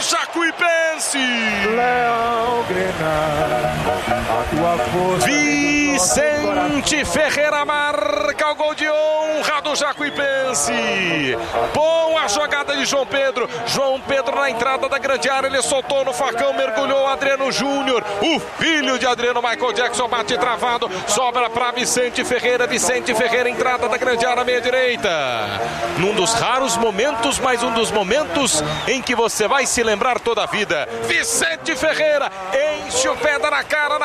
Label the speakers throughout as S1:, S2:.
S1: Jacuipense.
S2: Leão Grenar, a tua força.
S1: Vicente Ferreira marca o gol de honra do Jacuipense. Bom a jogada de João Pedro. João Pedro na entrada da grande área, ele soltou no facão, mergulhou Adriano Júnior. O filho de Adriano, Michael Jackson, bate travado, sobra para Vicente Ferreira. Vicente Ferreira, entrada da grande área, meia direita. Num dos raros momentos, mas um dos momentos em que você vai se lembrar toda a vida. Vicente Ferreira enche o pé na cara.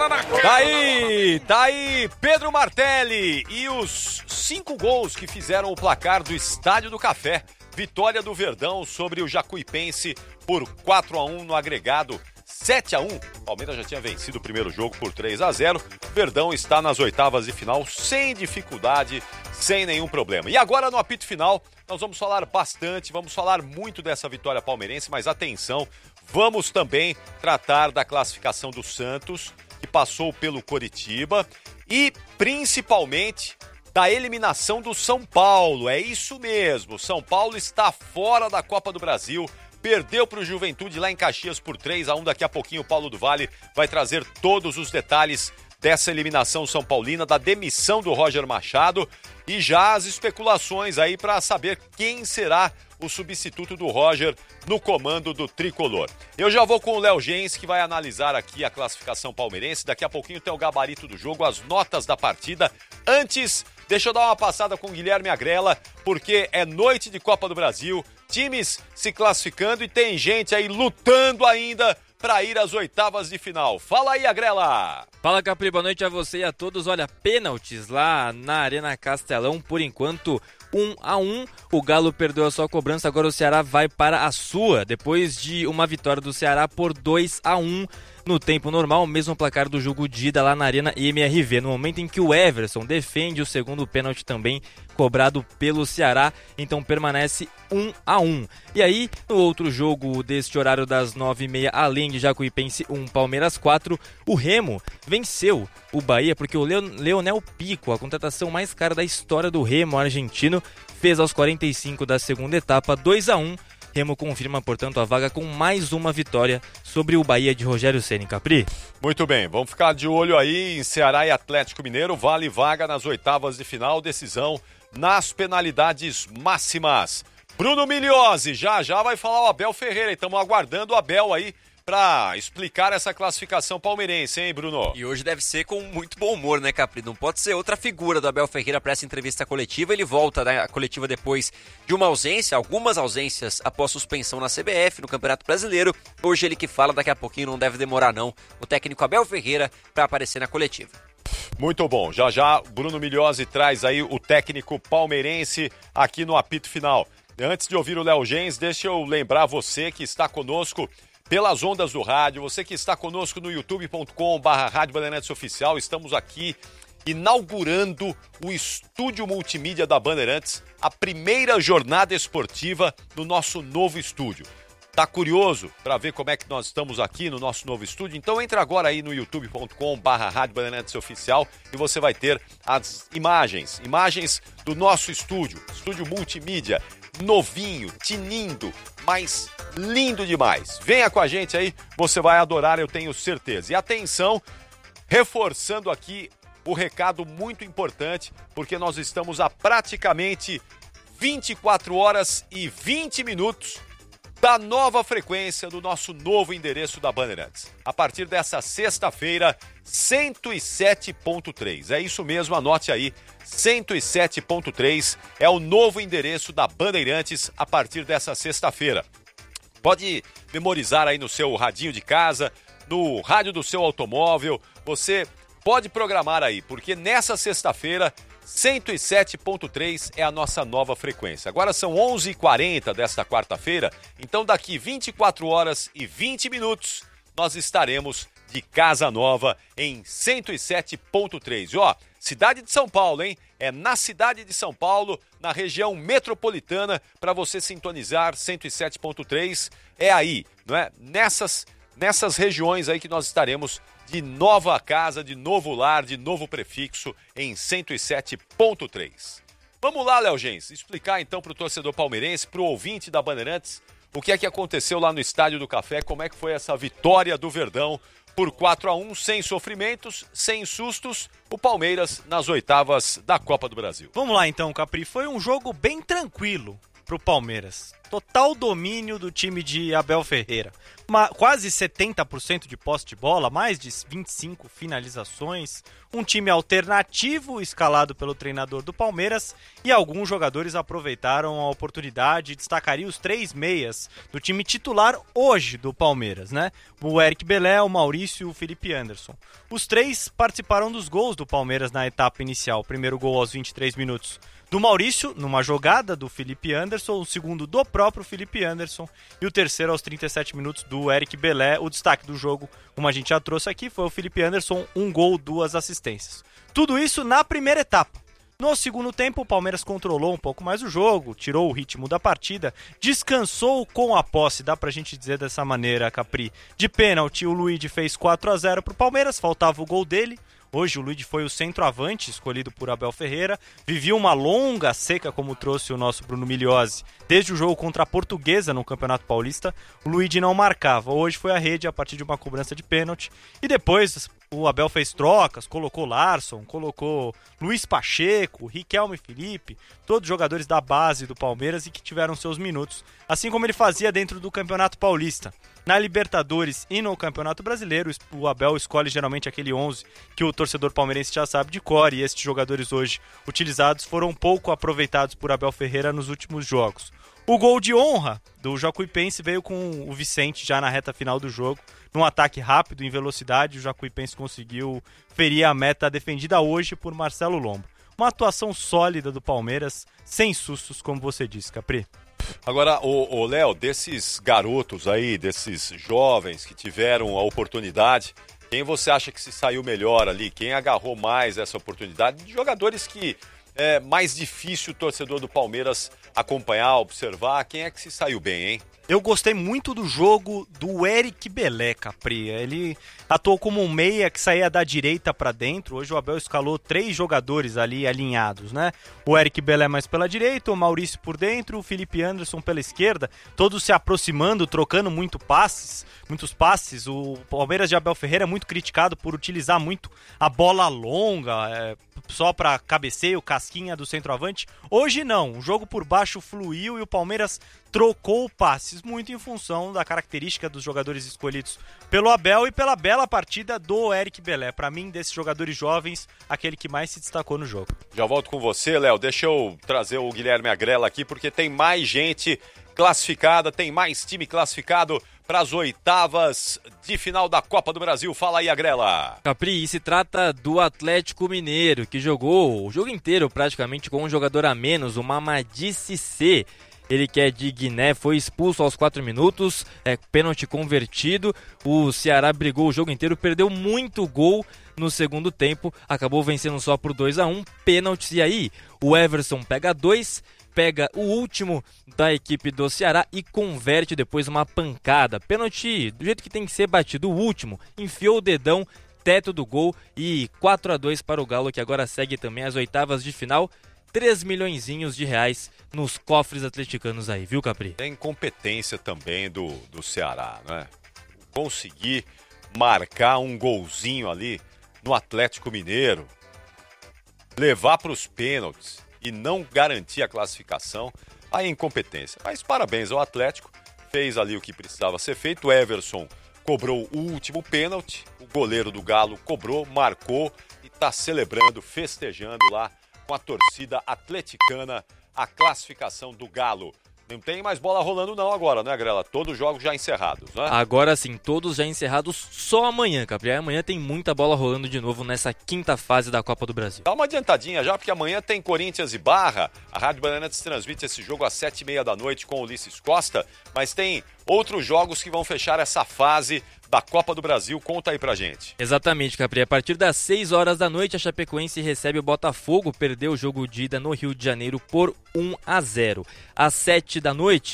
S3: Tá aí, Pedro Martelli e os 5 gols que fizeram o placar do Estádio do Café. Vitória do Verdão sobre o Jacuipense por 4-1 no agregado 7-1. Palmeiras já tinha vencido o primeiro jogo por 3-0. Verdão está nas oitavas de final sem dificuldade, sem nenhum problema. E agora no apito final, nós vamos falar bastante, vamos falar muito dessa vitória palmeirense, mas atenção, vamos também tratar da classificação do Santos, que passou pelo Coritiba, e principalmente da eliminação do São Paulo. É isso mesmo, São Paulo está fora da Copa do Brasil, perdeu para o Juventude lá em Caxias por 3-1. Daqui a pouquinho o Paulo do Vale vai trazer todos os detalhes dessa eliminação são paulina, da demissão do Roger Machado e já as especulações aí para saber quem será o substituto do Roger no comando do Tricolor. Eu já vou com o Léo Gens, que vai analisar aqui a classificação palmeirense. Daqui a pouquinho tem o gabarito do jogo, as notas da partida. Antes, deixa eu dar uma passada com o Guilherme Agrela, porque é noite de Copa do Brasil, times se classificando e tem gente aí lutando ainda para ir às oitavas de final. Fala aí, Agrela!
S4: Fala, Capri, boa noite a você e a todos. Olha, pênaltis lá na Arena Castelão, por enquanto 1-1, o Galo perdeu a sua cobrança, agora o Ceará vai para a sua, depois de uma vitória do Ceará por 2-1 no tempo normal, mesmo placar do jogo de ida lá na Arena MRV, no momento em que o Everson defende o segundo pênalti também cobrado pelo Ceará, então permanece 1-1. E aí, no outro jogo deste horário das 9h30, além de Jacuipense 1, Palmeiras 4, o Remo venceu o Bahia, porque o Leonel Pico, a contratação mais cara da história do Remo argentino, fez aos 45 da segunda etapa 2-1. Remo confirma, portanto, a vaga com mais uma vitória sobre o Bahia de Rogério Ceni. Capri?
S3: Muito bem, vamos ficar de olho aí em Ceará e Atlético Mineiro, vale vaga nas oitavas de final, decisão nas penalidades máximas. Bruno Migliozzi, já vai falar o Abel Ferreira, e estamos aguardando o Abel aí para explicar essa classificação palmeirense, hein, Bruno?
S5: E hoje deve ser com muito bom humor, né, Capri? Não pode ser outra figura do Abel Ferreira para essa entrevista coletiva. Ele volta da coletiva depois de uma ausência, algumas ausências após suspensão na CBF, no Campeonato Brasileiro. Hoje ele que fala, daqui a pouquinho não deve demorar não, o técnico Abel Ferreira para aparecer na coletiva.
S3: Muito bom, já Bruno Migliozzi traz aí o técnico palmeirense aqui no apito final. Antes de ouvir o Léo Gens, deixa eu lembrar você que está conosco pelas ondas do rádio, você que está conosco no youtube.com/Rádio Bandeirantes Oficial, estamos aqui inaugurando o estúdio multimídia da Bandeirantes, a primeira jornada esportiva no nosso novo estúdio. Tá curioso para ver como é que nós estamos aqui no nosso novo estúdio? Então entra agora aí no youtube.com/Rádio Bandeirantes Oficial e você vai ter as imagens do nosso estúdio multimídia, novinho, tinindo, mas lindo demais. Venha com a gente aí, você vai adorar, eu tenho certeza. E atenção, reforçando aqui o recado muito importante, porque nós estamos a praticamente 24 horas e 20 minutos da nova frequência do nosso novo endereço da Bandeirantes. A partir dessa sexta-feira, 107.3. É isso mesmo, anote aí, 107.3 é o novo endereço da Bandeirantes a partir dessa sexta-feira. Pode memorizar aí no seu radinho de casa, no rádio do seu automóvel, você pode programar aí, porque nessa sexta-feira 107.3 é a nossa nova frequência. Agora são 11h40 desta quarta-feira, então daqui 24 horas e 20 minutos nós estaremos de casa nova em 107.3. E ó, cidade de São Paulo, hein? É na cidade de São Paulo, na região metropolitana, para você sintonizar 107.3. É aí, não é? Nessas regiões aí que nós estaremos de nova casa, de novo lar, de novo prefixo em 107.3. Vamos lá, Léo Gens, explicar então para o torcedor palmeirense, para o ouvinte da Bandeirantes, o que é que aconteceu lá no Estádio do Café, como é que foi essa vitória do Verdão por 4-1, sem sofrimentos, sem sustos, o Palmeiras nas oitavas da Copa do Brasil.
S6: Vamos lá então, Capri, foi um jogo bem tranquilo pro Palmeiras. Total domínio do time de Abel Ferreira. Quase 70% de posse de bola, mais de 25 finalizações, um time alternativo escalado pelo treinador do Palmeiras e alguns jogadores aproveitaram a oportunidade. Destacaria os 3 meias do time titular hoje do Palmeiras, né? O Eric Belé, o Maurício e o Felipe Anderson. Os 3 participaram dos gols do Palmeiras na etapa inicial. O primeiro gol aos 23 minutos do Maurício, numa jogada do Felipe Anderson, o segundo do próprio Felipe Anderson e o terceiro aos 37 minutos do Eric Belé. O destaque do jogo, como a gente já trouxe aqui, foi o Felipe Anderson, 1 gol, 2 assistências. Tudo isso na primeira etapa. No segundo tempo, o Palmeiras controlou um pouco mais o jogo, tirou o ritmo da partida, descansou com a posse, dá pra gente dizer dessa maneira, Capri. De pênalti, o Luigi fez 4-0 pro Palmeiras, faltava o gol dele. Hoje o Luigi foi o centroavante escolhido por Abel Ferreira, vivia uma longa seca, como trouxe o nosso Bruno Migliozzi. Desde o jogo contra a Portuguesa no Campeonato Paulista, o Luigi não marcava. Hoje foi a rede a partir de uma cobrança de pênalti. E depois o Abel fez trocas, colocou Larson, colocou Luiz Pacheco, Riquelme Felipe, todos jogadores da base do Palmeiras e que tiveram seus minutos, assim como ele fazia dentro do Campeonato Paulista. Na Libertadores e no Campeonato Brasileiro, o Abel escolhe geralmente aquele 11 que o torcedor palmeirense já sabe de cor, e estes jogadores hoje utilizados foram pouco aproveitados por Abel Ferreira nos últimos jogos. O gol de honra do Jacuipense veio com o Vicente já na reta final do jogo. Num ataque rápido, em velocidade, o Jacuipense conseguiu ferir a meta defendida hoje por Marcelo Lomba. Uma atuação sólida do Palmeiras, sem sustos, como você disse, Capri.
S3: Agora, o Léo, desses garotos aí, desses jovens que tiveram a oportunidade, quem você acha que se saiu melhor ali? Quem agarrou mais essa oportunidade? De jogadores que é mais difícil o torcedor do Palmeiras acompanhar, observar. Quem é que se saiu bem, hein?
S6: Eu gostei muito do jogo do Eric Belé, Capri. Ele atuou como um meia que saía da direita para dentro. Hoje o Abel escalou 3 jogadores ali alinhados, né? O Eric Belé mais pela direita, o Maurício por dentro, o Felipe Anderson pela esquerda, todos se aproximando, trocando muitos passes. O Palmeiras de Abel Ferreira é muito criticado por utilizar muito a bola longa, só para cabeceio, casquinha do centroavante. Hoje não, o jogo por baixo fluiu e o Palmeiras trocou passes, muito em função da característica dos jogadores escolhidos pelo Abel e pela bela partida do Eric Belé. Para mim, desses jogadores jovens, aquele que mais se destacou no jogo.
S3: Já volto com você, Léo. Deixa eu trazer o Guilherme Agrela aqui, porque tem mais gente classificada, tem mais time classificado para as oitavas de final da Copa do Brasil. Fala aí, Agrela.
S4: Capri, e se trata do Atlético Mineiro, que jogou o jogo inteiro praticamente com um jogador a menos, o Mamadi Cissé. Ele que é de Guiné, foi expulso aos 4 minutos, pênalti convertido. O Ceará brigou o jogo inteiro, perdeu muito gol no segundo tempo, acabou vencendo só por 2-1, pênaltis. E aí, o Everson pega 2, pega o último da equipe do Ceará e converte depois uma pancada. Pênalti do jeito que tem que ser batido, o último, enfiou o dedão, teto do gol, e 4-2 para o Galo, que agora segue também as oitavas de final. 3 milhõezinhos de reais nos cofres atleticanos aí, viu, Capri?
S3: Tem incompetência também do Ceará, né? Conseguir marcar um golzinho ali no Atlético Mineiro, levar para os pênaltis e não garantir a classificação, aí é incompetência. Mas parabéns ao Atlético, fez ali o que precisava ser feito. O Everson cobrou o último pênalti, o goleiro do Galo cobrou, marcou e está celebrando, festejando lá com a torcida atleticana a classificação do Galo. Não tem mais bola rolando não agora, né, Grela? Todos os jogos já encerrados, né?
S4: Agora sim, todos já encerrados, só amanhã, Capri. Amanhã tem muita bola rolando de novo nessa quinta fase da Copa do Brasil.
S3: Dá uma adiantadinha já, porque amanhã tem Corinthians e Barra. A Rádio Bandeirantes transmite esse jogo às 7h30 da noite com o Ulisses Costa, mas tem outros jogos que vão fechar essa fase da Copa do Brasil. Conta aí pra gente.
S4: Exatamente, Capri. A partir das 6 horas da noite, a Chapecoense recebe o Botafogo, perdeu o jogo de ida no Rio de Janeiro por 1-0. Às 7 da noite,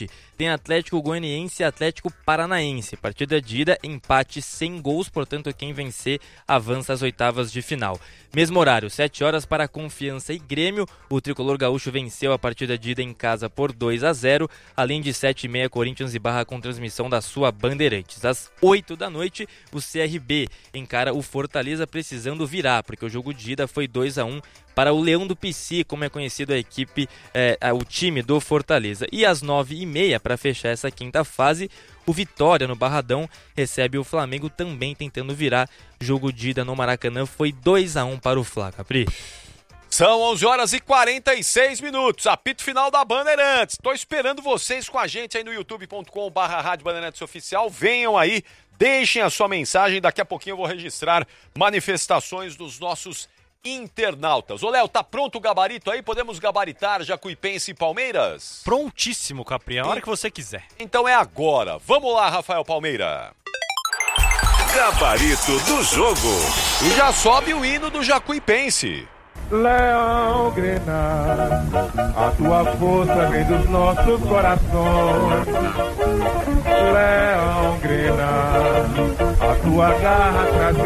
S4: tem Atlético Goianiense e Atlético Paranaense. Partida de ida, empate sem gols, portanto quem vencer avança às oitavas de final. Mesmo horário, 7 horas para Confiança e Grêmio. O tricolor gaúcho venceu a partida de ida em casa por 2-0. Além de 7h30, Corinthians e Barra com transmissão da sua Bandeirantes. Às 8 da noite, o CRB encara o Fortaleza precisando virar, porque o jogo de ida foi 2-1 para o Leão do Pici, como é conhecido a equipe, o time do Fortaleza. E às 9h30, para fechar essa quinta fase, o Vitória no Barradão recebe o Flamengo também tentando virar. Jogo de ida no Maracanã foi 2-1 para o Fla, Capri.
S3: São 11h46, apito final da Bandeirantes. Tô esperando vocês com a gente aí no youtube.com/Rádio Bandeirantes Oficial. Venham aí, deixem a sua mensagem, daqui a pouquinho eu vou registrar manifestações dos nossos internautas. Ô Léo, tá pronto o gabarito aí? Podemos gabaritar Jacuipense e Palmeiras?
S6: Prontíssimo, Capri, a hora que você quiser.
S3: Então é agora. Vamos lá, Rafael Palmeira.
S7: Gabarito do jogo.
S3: E já sobe o hino do Jacuipense.
S2: Leão Grenal, a tua força vem dos nossos corações. Leão Grenal, a tua garra traz